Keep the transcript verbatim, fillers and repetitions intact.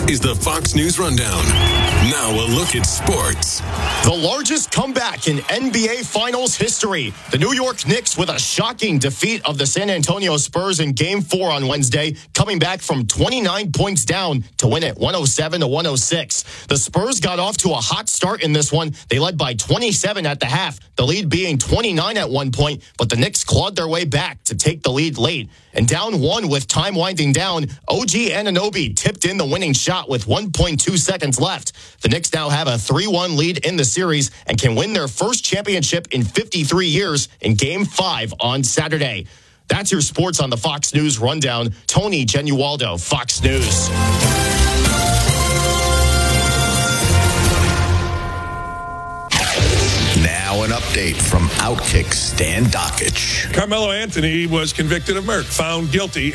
is the Fox News Rundown. Now a look at sports. The largest comeback in N B A Finals history. The New York Knicks with a shocking defeat of the San Antonio Spurs in Game four on Wednesday, coming back from twenty-nine points down to win it one oh seven to one oh six. The Spurs got off to a hot start in this one. They led by twenty-seven at the half, the lead being twenty-nine at one point, but the Knicks clawed their way back to take the lead late. And down one with time winding down, O G Anunoby tipped in the winning shot with one point two seconds left. The Knicks now have a three one lead in the series and can win their first championship in fifty-three years in Game five on Saturday. That's your sports on the Fox News Rundown. Tony Genualdo, Fox News. Now an update from Outkick Stan Dockich. Carmelo Anthony was convicted of murder, found guilty.